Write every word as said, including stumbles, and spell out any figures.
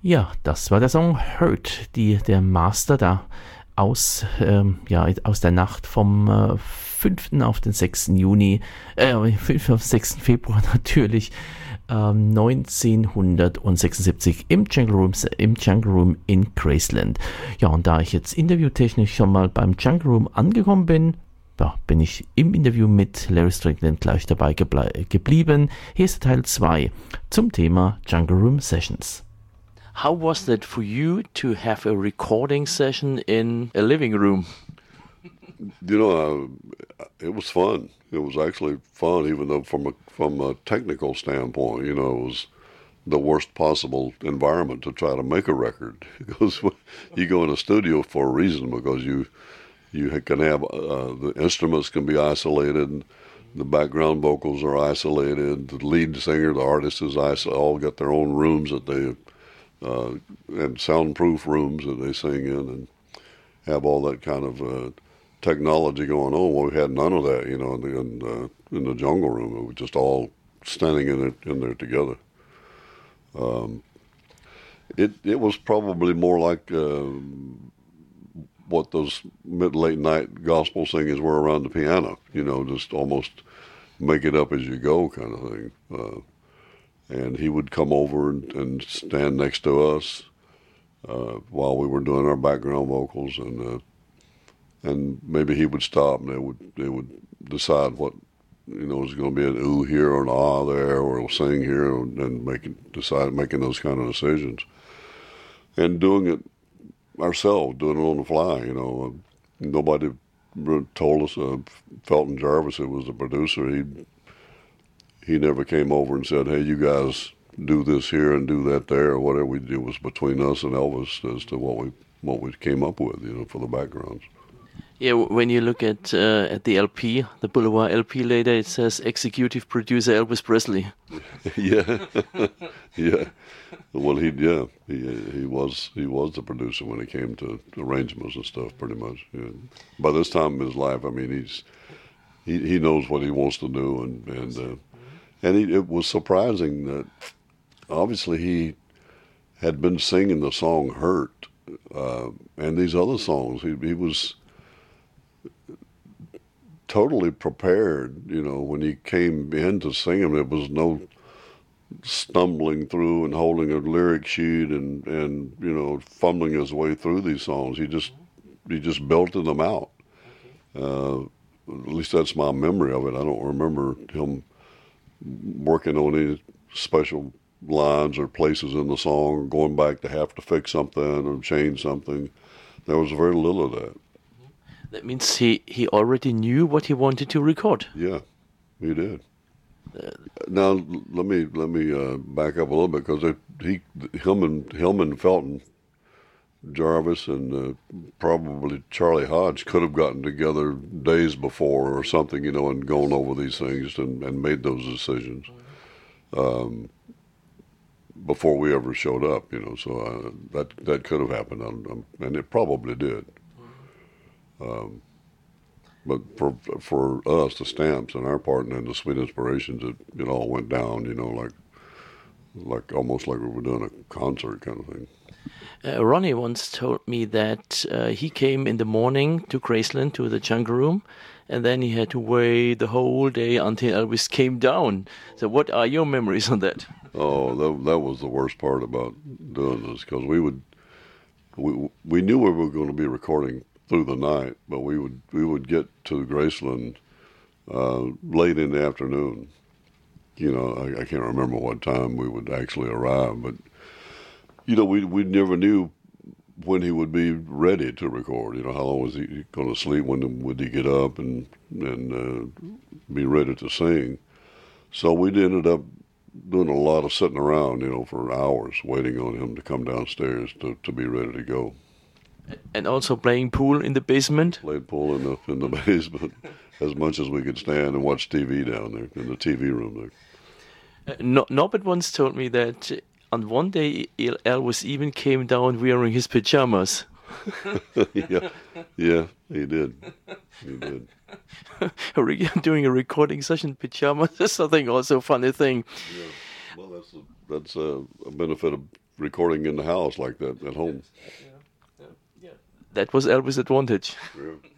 Ja, das war der Song Hurt, die, der Master da aus, ähm, ja, aus der Nacht vom äh, fünften auf den sechsten Juni, äh, fünften auf den sechsten Februar natürlich, ähm, neunzehnhundertsechsundsiebzig im Jungle Room, im Jungle Room in Graceland. Ja, und da ich jetzt interviewtechnisch schon mal beim Jungle Room angekommen bin, ja, bin ich im Interview mit Larry Strickland gleich dabei geble- geblieben. Hier ist Teil zwei zum Thema Jungle Room Sessions. How was that for you to have a recording session in a living room? You know, uh, it was fun. It was actually fun, even though from a from a technical standpoint, you know, it was the worst possible environment to try to make a record, because you go in a studio for a reason, because you you can have uh, the instruments can be isolated, the background vocals are isolated, the lead singer, the artist is isolated, all got their own rooms that they uh, and soundproof rooms that they sing in, and have all that kind of uh, technology going on. Well, we had none of that, you know, in the in, uh, in the Jungle Room. It was just all standing in it in there together. Um, it it was probably more like uh, what those mid late night gospel singers were around the piano. You know, just almost make it up as you go kind of thing. Uh, and he would come over and, and stand next to us uh, while we were doing our background vocals, and uh, and maybe he would stop and they would they would decide what, you know, was going to be an ooh here or an ah there, or we'll sing here, and making decide making those kind of decisions, and doing it ourselves, doing it on the fly. You know, nobody told us. Uh, Felton Jarvis, who was the producer, he he never came over and said, "Hey, you guys do this here and do that there," or whatever we did. It was between us and Elvis as to what we what we came up with, you know, for the backgrounds. Yeah, when you look at uh, at the L P, the Boulevard L P later, it says executive producer Elvis Presley. yeah, yeah. Well, he yeah he he was he was the producer when it came to arrangements and stuff, pretty much. Yeah. By this time in his life, I mean, he's he he knows what he wants to do, and and uh, and he, it was surprising that obviously he had been singing the song "Hurt" uh, and these other songs. He he was totally prepared, you know, when he came in to sing them. There was no stumbling through and holding a lyric sheet and, and you know, fumbling his way through these songs. He just he just belted them out. Uh, at least that's my memory of it. I don't remember him working on any special lines or places in the song, going back to have to fix something or change something. There was very little of that. That means he, he already knew what he wanted to record. Yeah, he did. Uh, now let me let me uh, back up a little bit, because he Hillman Hillman Felton Jarvis and uh, probably Charlie Hodge could have gotten together days before or something, you know, and gone over these things and, and made those decisions um, before we ever showed up, you know. So uh, that that could have happened, um, and it probably did. Um, but for for us, the Stamps and our part, and the Sweet Inspirations, it, it all went down, you know, like like almost like we were doing a concert kind of thing. Uh, Ronnie once told me that uh, he came in the morning to Graceland, to the Jungle Room, and then he had to wait the whole day until Elvis came down. So what are your memories on that? Oh, that, that was the worst part about doing this, because we would we we knew we were going to be recording through the night, but we would we would get to Graceland uh, late in the afternoon. You know, I, I can't remember what time we would actually arrive, but you know, we we never knew when he would be ready to record. You know, how long was he going to sleep? When would he get up and and uh, be ready to sing? So we ended up doing a lot of sitting around, you know, for hours waiting on him to come downstairs to, to be ready to go. And also playing pool in the basement? Played pool in the in the basement as much as we could stand, and watch T V down there in the T V room there. Uh, no, Norbert once told me that on one day Elvis even came down wearing his pajamas. yeah, yeah, he did. He did. Doing a recording session in pajamas is something also a funny thing. Yeah, well, that's a, that's a, a benefit of recording in the house like that at home. That was Elvis' advantage. Yeah.